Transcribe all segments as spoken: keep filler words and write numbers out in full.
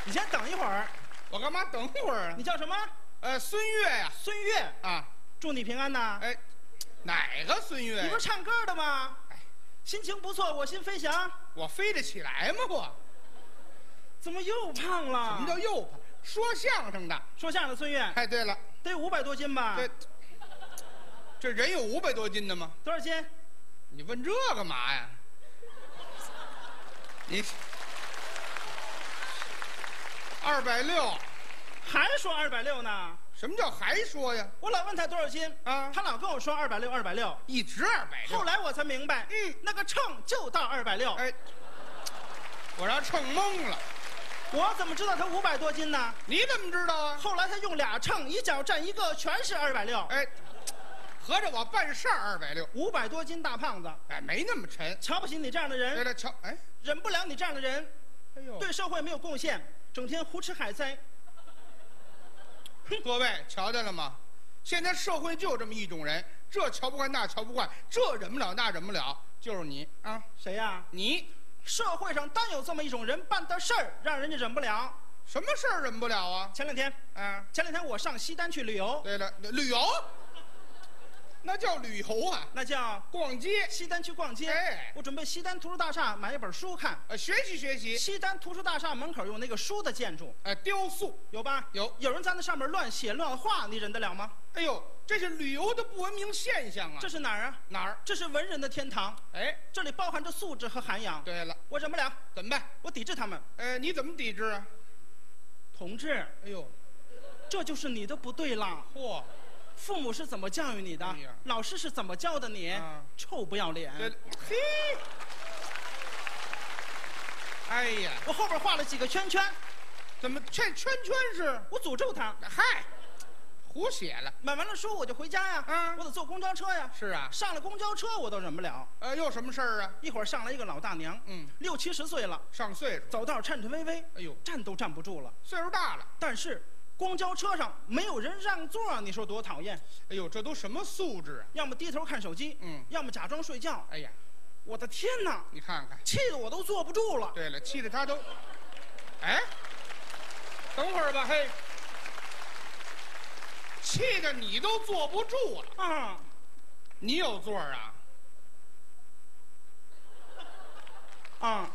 你先等一会儿。 我干嘛等会儿啊？ 你叫什么？ 呃，孙越呀。 孙越啊， 祝你平安呐。 哎，哪个孙越？ 你不是唱歌的吗？ 哎， 心情不错，我心飞翔。 我飞得起来吗？我怎么又胖了？ 什么叫又胖？说相声的。 说相声的孙越。 哎，对了， 得有五百多斤吧？ 这这人有五百多斤的吗？ 多少斤？ 你问这干嘛呀？你二百六， 还说二百六呢？ 什么叫还说呀？ 我老问他多少斤啊， 他老跟我说二百六，二百六， 一直二百六。 后来我才明白， 嗯， 那个秤就到二百六。 哎，我让秤懵了。 我怎么知道他五百多斤呢？ 你怎么知道啊？ 后来他用俩秤，一脚站一个，全是二百六。 哎，合着我办事儿二百六， 五百多斤大胖子， 哎，没那么沉。 瞧不起你这样的人。 对了，瞧，哎， 忍不了你这样的人， 哎呦， 对社会没有贡献，整天胡吃海塞。 各位瞧见了吗？现在社会就这么一种人，这瞧不惯，那瞧不惯，这忍不了，那忍不了，就是你啊！ 谁呀？ 你社会上单有这么一种人，办的事儿让人家忍不了。 什么事儿忍不了啊？ 前两天， 啊， 前两天我上西单去旅游。 对了，旅游，那叫旅游啊， 那叫逛街。 西单去逛街。 哎， 我准备西单图书大厦买一本书看。 呃，学习学习。 西单图书大厦门口有那个书的建筑， 呃，雕塑有吧？ 有。 有人在那上面乱写乱画，你忍得了吗？ 哎呦，这是旅游的不文明现象啊！ 这是哪儿啊？ 哪儿？ 这是文人的天堂。 哎， 这里包含着素质和涵养。 对了， 我忍不了， 怎么办？ 我抵制他们。 呃，你怎么抵制啊？ 同志， 哎呦， 这就是你的不对了。 嚯！ 父母是怎么教育你的？ 哎呀， 老师是怎么教的你？ 啊， 臭不要脸！ 对，嘿，哎呀， 我后边画了几个圈圈， 怎么这圈圈是？ 我诅咒他。 嗨，胡写了。 买完了书我就回家呀， 嗯， 我得坐公交车呀。 是啊， 上了公交车我都忍不了。 呃，又什么事儿啊？ 一会儿上来一个老大娘， 嗯， 六七十岁了， 上岁数， 走道颤颤巍巍， 哎呦， 站都站不住了。 岁数大了。 但是公交车上没有人让座，你说多讨厌？ 哎呦，这都什么素质啊？ 要么低头看手机， 嗯， 要么假装睡觉。 哎呀， 我的天哪！ 你看看， 气得我都坐不住了。 对了，气得他都，哎，等会儿吧，嘿，气得你都坐不住了。 啊， 你有座儿啊？ 啊，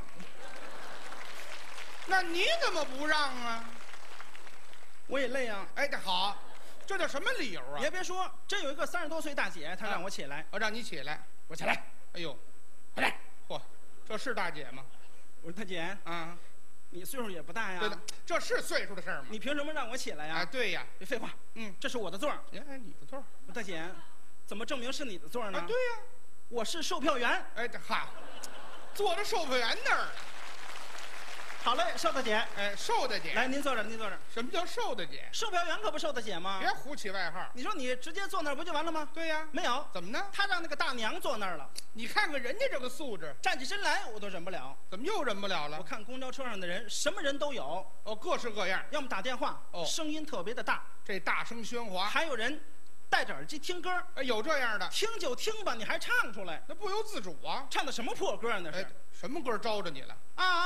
那你怎么不让啊？ 我也累啊。 哎，这好，这叫什么理由啊？ 你还别说，真有一个三十多岁大姐，她让我起来， 我让你起来， 我起来。 哎呦，快来！嚯，这是大姐吗？ 我说大姐， 啊， 你岁数也不大呀。 对的，这是岁数的事儿吗？ 你凭什么让我起来呀？ 啊，对呀。 别废话， 嗯， 这是我的座儿。 哎，你的座儿。 我说大姐，怎么证明是你的座儿呢？ 啊，对呀。 我是售票员。 哎，这哈，坐着售票员那儿。 好嘞，瘦大姐。 哎，瘦大姐。 来，您坐这儿，您坐这儿。 什么叫瘦大姐？ 售票员可不瘦大姐吗？ 别胡起外号。 你说你直接坐那儿不就完了吗？ 对呀。 没有。 怎么呢？ 他让那个大娘坐那儿了。 你看看人家这个素质， 站起身来我都忍不了。 怎么又忍不了了？ 我看公交车上的人，什么人都有。 哦，各式各样。 要么打电话， 哦， 声音特别的大， 这大声喧哗。 还有人戴着耳机听歌。 哎，有这样的。 听就听吧，你还唱出来， 那不由自主啊。 唱的什么破歌啊？那是。 哎，什么歌招着你了？ 啊。